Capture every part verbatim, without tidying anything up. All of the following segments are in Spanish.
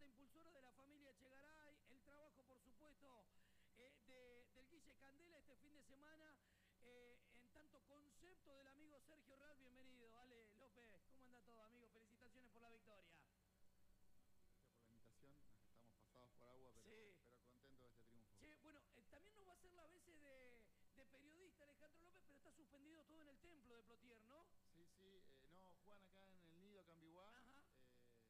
impulsora de la familia Echegaray, el trabajo, por supuesto, eh, de, del Guille Candela este fin de semana, eh, en tanto concepto del amigo Sergio Real. Bienvenido, Ale López. ¿Cómo anda todo, amigo? Felicitaciones por la victoria. Gracias por la invitación. Estamos pasados por agua, pero, Sí. pero contentos de este triunfo. Che, bueno, eh, también nos va a hacer la veces de, de periodista Alejandro López, pero está suspendido todo en el templo de Plotier, ¿no? Sí, sí. Eh, no, juegan acá en el Nido, acá en Bihuá. Ajá. Eh,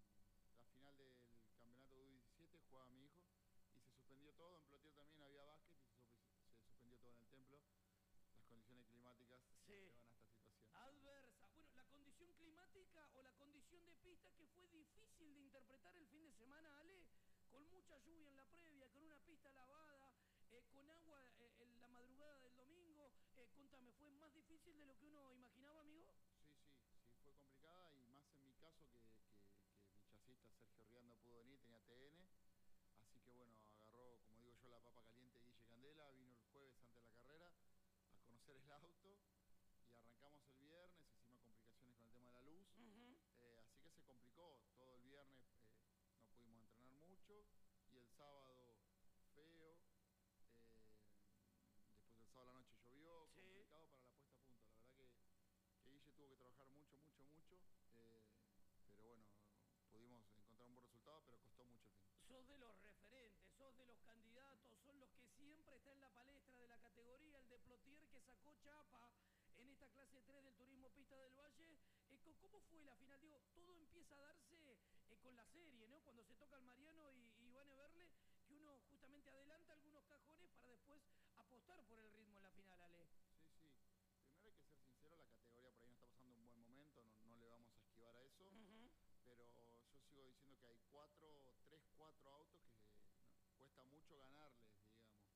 la final del campeonato U diecisiete jugaba mi hijo y se suspendió todo. En Plotier también había básquet y se, se suspendió todo en el templo. Las condiciones climáticas Sí. llevan a esta situación. Adversa. Bueno, la condición climática o la condición de pista que fue difícil de interpretar el fin de semana, Ale, con mucha lluvia en la previa, con una pista lavada, eh, con agua eh, en la madrugada del domingo. Eh, contame, ¿fue más difícil de lo que uno imaginaba, amigo? Sí, sí, sí, fue complicada y más en mi caso que, que, que mi chasista Sergio Rial no pudo venir, tenía T N. Así que bueno, agarró, como digo yo, la papa caliente de Guille Candela, vino el jueves antes de la carrera a conocer el auto y arrancamos el viernes, hicimos complicaciones con el tema de la luz, Uh-huh. eh, así que se complicó todo el viernes, eh, no pudimos entrenar mucho y el sábado feo, eh, después del sábado a la noche llovió, Sí. complicado para la puesta a punto, la verdad que, que Guille tuvo que trabajar mucho, mucho, mucho, eh, pero bueno, pudimos encontrar un buen resultado, pero costó mucho el fin. Sos de los referentes, sos de los candidatos, son los que siempre está en la palestra de la categoría, el de Plotier que sacó chapa en esta clase tres del turismo pista del Valle. Eh, ¿Cómo fue la final? Digo, todo empieza a darse eh, con la serie, ¿no? Cuando se toca el Mariano y, y Iván Everle, que uno justamente adelanta algunos cajones para después apostar por el ritmo en la final, Ale. Sí, sí. Primero hay que ser sincero, la categoría por ahí no está pasando un buen momento, no, no le vamos a esquivar a eso. Uh-huh. Pero yo sigo diciendo que hay cuatro, tres, cuatro autos que no, cuesta mucho ganarles, digamos.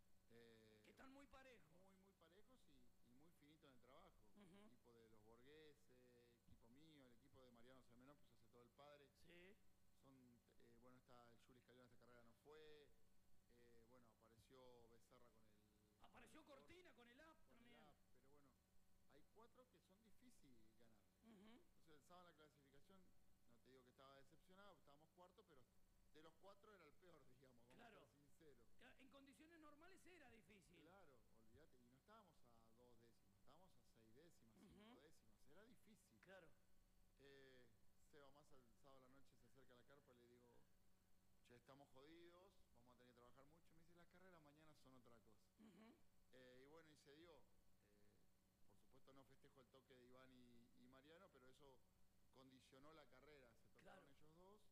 Eh, Que están muy parejos. Muy, muy parejos y, y muy finitos en el trabajo. Uh-huh. El equipo de los Borgheses, equipo mío, el equipo de Mariano Semenó, pues hace todo el padre. Sí. Son, eh, bueno, está el Juli Escalión, esta carrera no fue. Eh, bueno, apareció Becerra con el... Apareció con el Cortina con el app con también. el app, pero bueno, hay cuatro que son difíciles ganar. Uh-huh. Entonces el sábado en la clasificación, no te digo que estaba decepcionado, estábamos cuarto, pero de los cuatro era el peor, digamos, vamos Claro. a ser sinceros. En condiciones normales era difícil. Claro, olvídate, y no estábamos a dos décimas, estábamos a seis décimas, uh-huh. cinco décimas, era difícil. Claro. Eh, Seba Massa el sábado a la noche se acerca a la carpa y le digo, che, estamos jodidos, vamos a tener que trabajar mucho. Me dice, las carreras mañana son otra cosa. Uh-huh. eh, y bueno, y se dio. Eh, por supuesto no festejo el toque de Iván y, y Mariano, pero eso condicionó la carrera, se tocaron Claro. ellos dos,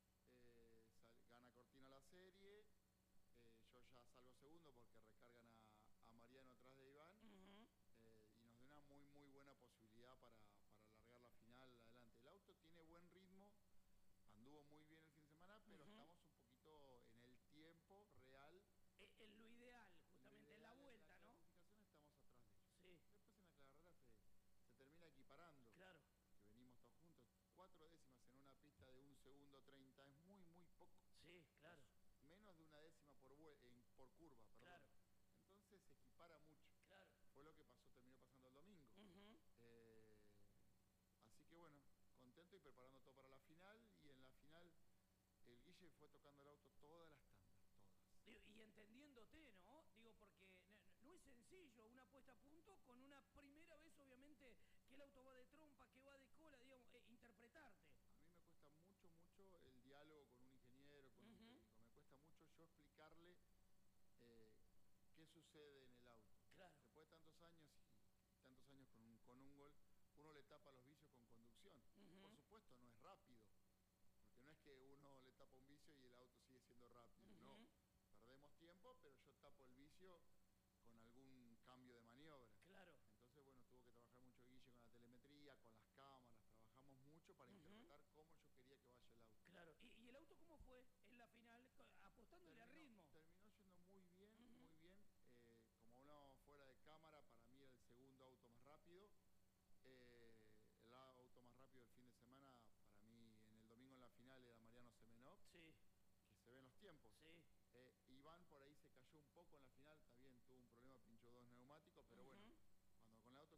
eh, sal, gana Cortina la serie, eh, yo ya salgo segundo porque recargan a, a Mariano atrás de Iván, Uh-huh. eh, y nos da una muy muy buena posibilidad para, para alargar la final adelante. El auto tiene buen ritmo, anduvo muy bien el fin de semana, pero uh-huh. estamos un poquito en el tiempo real. En, en lo ideal, justamente, en la vuelta, en la ¿no? clasificación estamos atrás de ellos. Sí. Después en la carrera se, se termina equiparando. Claro. Que venimos todos juntos. Cuatro décimas en una pista de un segundo treinta es muy, muy poco. Sí, claro. Pues menos de una décima por, en, por curva, perdón. Claro. Entonces se equipara mucho. Claro. Fue lo que pasó, terminó pasando el domingo. Uh-huh. eh, así que bueno, contento y preparando todo para la final. Y en la final el Guille fue tocando el auto todas las tandas. Y entendiéndote, ¿no? Digo, porque no es sencillo una puesta a punto con una primera vez, obviamente, que el auto va de trompa, que va de cola, digamos, eh, interpretarte. A mí me cuesta mucho, mucho el diálogo con un ingeniero, con uh-huh. un técnico. Me cuesta mucho yo explicarle eh, qué sucede en el auto. Claro. Después de tantos años y tantos años con un, con un gol, uno le tapa los vicios con conducción. Uh-huh. Por supuesto, no es rápido, porque no es que uno le tapa un vicio y el auto sigue siendo rápido, uh-huh. no. Perdemos tiempo, pero yo tapo el vicio con algún cambio de maniobra. Claro. Entonces, bueno, tuvo que trabajar mucho Guille con la telemetría, con las cámaras, trabajamos mucho para uh-huh. interpretar cómo yo quería que vaya el auto. Claro. ¿Y, y el auto cómo fue en la final, apostándole terminó, a ritmo? Terminó yendo muy bien, uh-huh. muy bien. Eh, como hablábamos fuera de cámara, para mí era el segundo auto más rápido. Eh, el auto más rápido del fin de semana, para mí, en el domingo en la final era Mariano Semenó. Sí. Que se ven los tiempos. Sí. Eh, Iván por ahí se cayó un poco en la final,